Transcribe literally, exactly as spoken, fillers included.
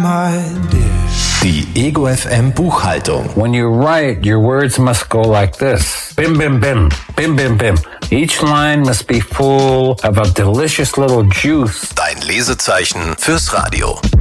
idea. Die Ego F M Buchhaltung. When you write, your words must go like this. Bim, bim, bim. Bim, bim, bim. Each line must be full of a delicious little juice. Dein Lesezeichen fürs Radio.